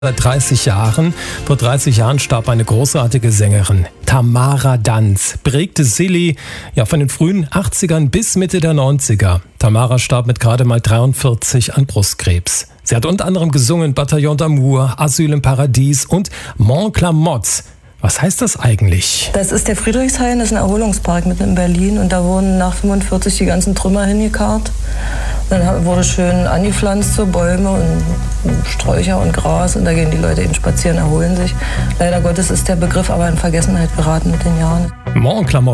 Seit 30 Jahren. Vor 30 Jahren starb eine großartige Sängerin. Tamara Danz prägte Silly von den frühen 80ern bis Mitte der 90er. Tamara starb mit gerade mal 43 an Brustkrebs. Sie hat unter anderem gesungen Bataillon d'Amour, Asyl im Paradies und Montclamotte. Was heißt das eigentlich? Das ist der Friedrichshain, das ist ein Erholungspark mitten in Berlin. Und da wurden nach 45 die ganzen Trümmer hingekarrt. Dann wurde schön angepflanzt, so Bäume und Sträucher und Gras. Und da gehen die Leute eben spazieren, erholen sich. Leider Gottes ist der Begriff aber in Vergessenheit geraten mit den Jahren. Montclamotte.